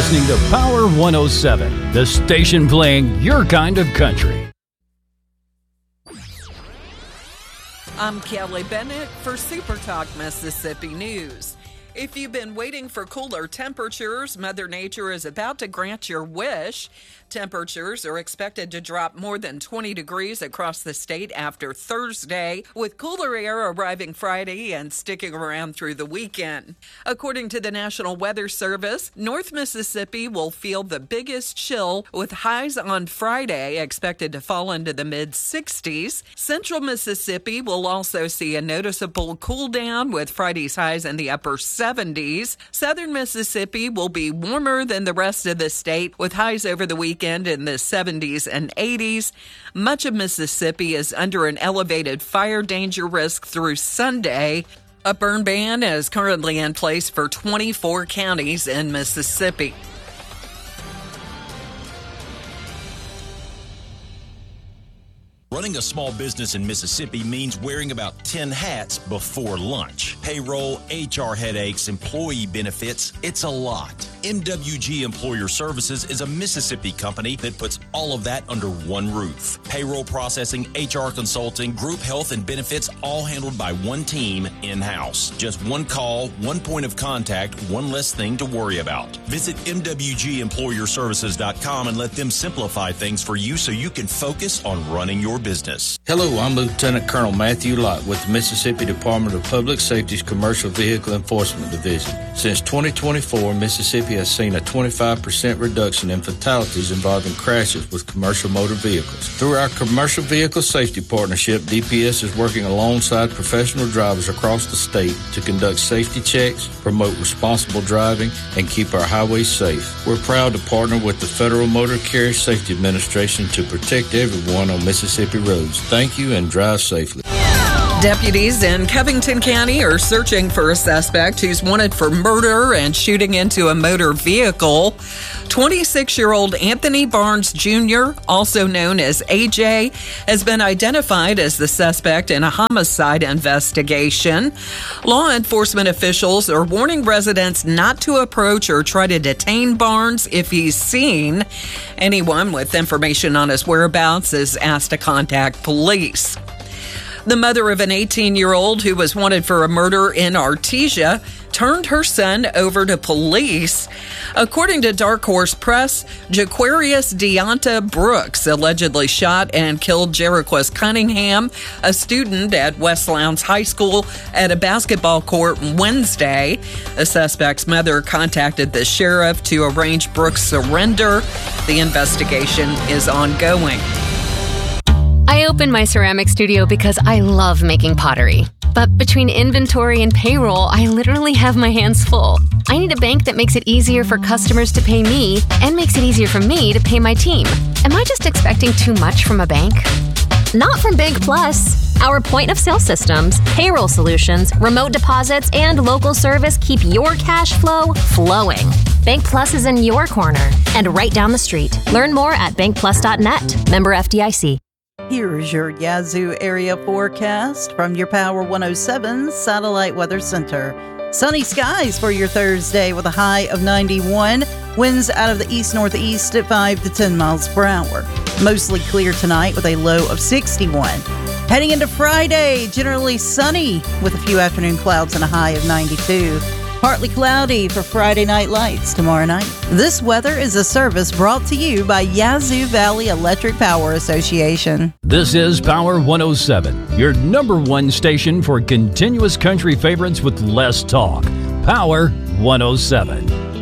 listening to Power 107, the station playing your kind of country. I'm Kelly Bennett for Super Talk Mississippi News. If you've been waiting for cooler temperatures, Mother Nature is about to grant your wish. Temperatures are expected to drop more than 20 degrees across the state after Thursday, with cooler air arriving Friday and sticking around through the weekend. According to the National Weather Service, North Mississippi will feel the biggest chill, with highs on Friday expected to fall into the mid-60s. Central Mississippi will also see a noticeable cool down, with Friday's highs in the upper 70s. Southern Mississippi will be warmer than the rest of the state, with highs over the weekend in the 70s and 80s. Much of Mississippi is under an elevated fire danger risk through Sunday. A burn ban is currently in place for 24 counties in Mississippi. Running a small business in Mississippi means wearing about 10 hats before lunch. Payroll, HR headaches, employee benefits, it's a lot. MWG Employer Services is a Mississippi company that puts all of that under one roof. Payroll processing, HR consulting, group health and benefits, all handled by one team in-house. Just one call, one point of contact, one less thing to worry about. Visit MWGEmployerServices.com and let them simplify things for you so you can focus on running your business. Hello, I'm Lieutenant Colonel Matthew Lott with the Mississippi Department of Public Safety's Commercial Vehicle Enforcement Division. Since 2024, Mississippi has seen a 25% reduction in fatalities involving crashes with commercial motor vehicles. Through our Commercial Vehicle Safety Partnership, DPS is working alongside professional drivers across the state to conduct safety checks, promote responsible driving, and keep our highways safe. We're proud to partner with the Federal Motor Carrier Safety Administration to protect everyone on Mississippi roads. Thank you and drive safely. Deputies in Covington County are searching for a suspect who's wanted for murder and shooting into a motor vehicle. 26-year-old Anthony Barnes Jr., also known as AJ, has been identified as the suspect in a homicide investigation. Law enforcement officials are warning residents not to approach or try to detain Barnes if he's seen. Anyone with information on his whereabouts is asked to contact police. The mother of an 18-year-old who was wanted for a murder in Artesia turned her son over to police. According to Dark Horse Press, Jaquarius Deonta Brooks allegedly shot and killed Jeriquez Cunningham, a student at West Lowndes High School, at a basketball court Wednesday. The suspect's mother contacted the sheriff to arrange Brooks' surrender. The investigation is ongoing. I opened my ceramic studio because I love making pottery. But between inventory and payroll, I literally have my hands full. I need a bank that makes it easier for customers to pay me and makes it easier for me to pay my team. Am I just expecting too much from a bank? Not from Bank Plus. Our point-of-sale systems, payroll solutions, remote deposits, and local service keep your cash flow flowing. Bank Plus is in your corner and right down the street. Learn more at bankplus.net. Member FDIC. Here's your Yazoo area forecast from your Power 107 Satellite Weather Center. Sunny skies for your Thursday with a high of 91. Winds out of the east-northeast at 5 to 10 miles per hour. Mostly clear tonight with a low of 61. Heading into Friday, generally sunny with a few afternoon clouds and a high of 92. Partly cloudy for Friday night lights tomorrow night. This weather is a service brought to you by Yazoo Valley Electric Power Association. This is Power 107, your number one station for continuous country favorites with less talk. Power 107.